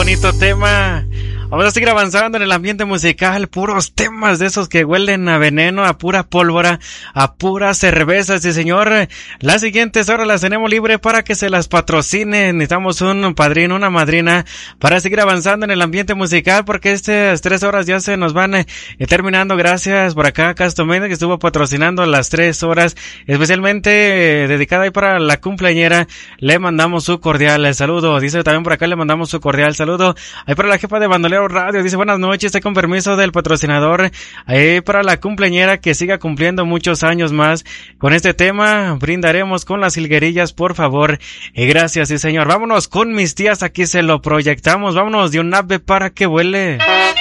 bonito tema. Vamos a seguir avanzando en el ambiente musical, puros temas de esos que huelen a veneno, a pura pólvora, a pura cerveza, sí señor. Las siguientes horas las tenemos libre para que se las patrocinen. Necesitamos un padrino, una madrina para seguir avanzando en el ambiente musical, porque estas 3 horas ya se nos van terminando. Gracias por acá Castomena, que estuvo patrocinando las 3 horas, especialmente dedicada ahí para la cumpleañera. Le mandamos su cordial saludo. Dice también por acá, le mandamos su cordial saludo. Ahí para la jefa de Bandolero Radio, dice buenas noches, estoy con permiso del patrocinador. Ahí para la cumpleañera, que siga cumpliendo muchos años más. Con este tema brindaremos con las jilguerillas, por favor. Gracias, sí señor. Vámonos con mis tías, aquí se lo proyectamos. Vámonos de un ave para que vuele.